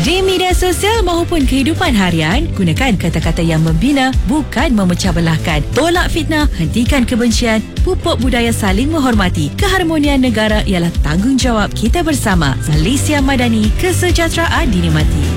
Di media sosial maupun kehidupan harian, gunakan kata-kata yang membina, bukan memecah belahkan. Tolak fitnah, hentikan kebencian, pupuk budaya saling menghormati. Keharmonian negara ialah tanggungjawab kita bersama. Malaysia Madani, kesejahteraan dinikmati.